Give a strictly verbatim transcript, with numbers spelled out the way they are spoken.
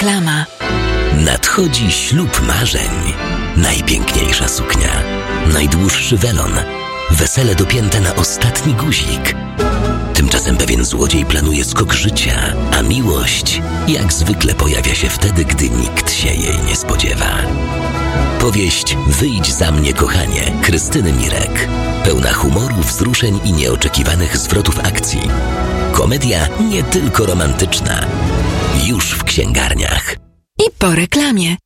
Reklama. Nadchodzi ślub marzeń. Najpiękniejsza suknia, najdłuższy welon, wesele dopięte na ostatni guzik. Tymczasem pewien złodziej planuje skok życia, a miłość jak zwykle pojawia się wtedy, gdy nikt się jej nie spodziewa. Powieść Wyjdź za mnie, kochanie, Krystyny Mirek. Pełna humoru, wzruszeń i nieoczekiwanych zwrotów akcji. Komedia nie tylko romantyczna. Już w księgarniach. I po reklamie.